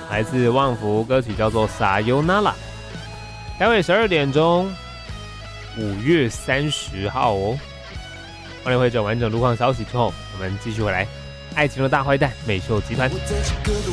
来自旺福，歌曲叫做《Sayonara》。待会12点钟，5月30号哦。欢迎回转完整路况消息之后，我们继续回来。爱情的大坏蛋美秀集团。 我在这个的